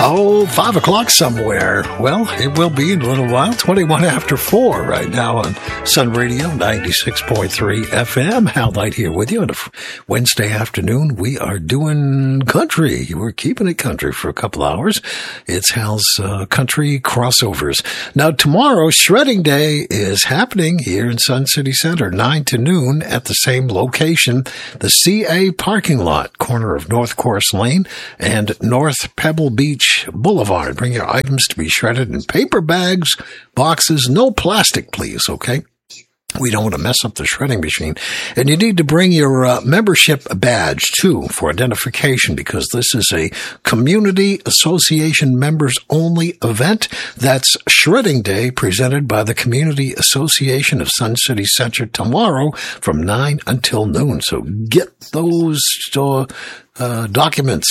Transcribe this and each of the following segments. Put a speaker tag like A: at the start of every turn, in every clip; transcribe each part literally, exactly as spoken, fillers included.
A: Oh, five o'clock somewhere. Well, it will be in a little while. twenty-one after four right now on Sun Radio ninety-six point three F M. Hal Knight here with you on a Wednesday afternoon. We are doing country. We're keeping it country for a couple hours. It's Hal's uh, Country Crossovers. Now, tomorrow, Shredding Day is happening here in Sun City Center, nine to noon at the same location, the C A parking lot, corner of North Course Lane and North Pebble Beach Boulevard. Bring your items to be shredded in paper bags, boxes, no plastic, please, okay? We don't want to mess up the shredding machine. And you need to bring your uh, membership badge, too, for identification, because this is a Community Association members-only event. That's Shredding Day, presented by the Community Association of Sun City Center tomorrow from nine until noon. So get those uh, uh, documents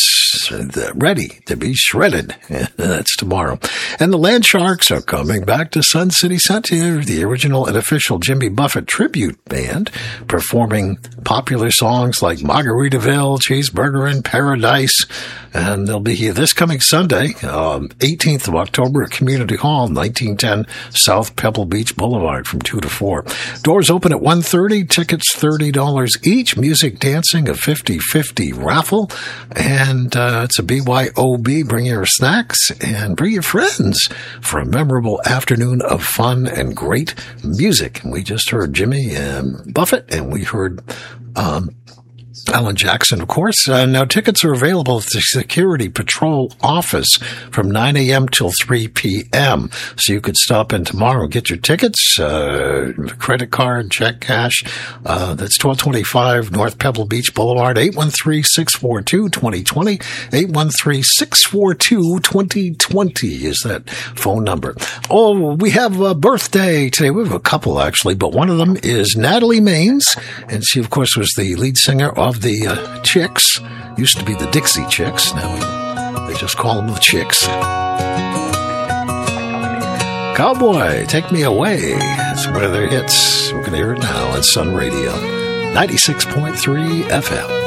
A: ready to be shredded. That's tomorrow. And the Land Sharks are coming back to Sun City Center, the original and official Jimmy Buffett tribute band, performing popular songs like Margaritaville, Cheeseburger in Paradise, and they'll be here this coming Sunday, um, eighteenth of October at Community Hall, nineteen ten South Pebble Beach Boulevard from two to four. Doors open at one thirty, tickets thirty dollars each, music, dancing, a fifty-fifty raffle, and uh, it's a B Y O B. Bring your snacks and bring your friends for a memorable afternoon of fun and great music. And we just heard Jimmy and Buffett, and we heard um, Alan Jackson, of course. Uh, now, tickets are available at the Security Patrol office from nine a.m. till three p.m. So you could stop in tomorrow and get your tickets, uh, credit card, check, cash. Uh, that's twelve twenty-five North Pebble Beach Boulevard, eight one three, six four two, two zero two zero. eight one three, six four two, two zero two zero is that phone number. Oh, we have a birthday today. We have a couple, actually, but one of them is Natalie Maines, and she, of course, was the lead singer of the uh, Chicks. Used to be the Dixie Chicks. Now they just call them the Chicks. Cowboy, Take Me Away. That's one of their hits. We're going to hear it now on Sun Radio ninety-six point three F M.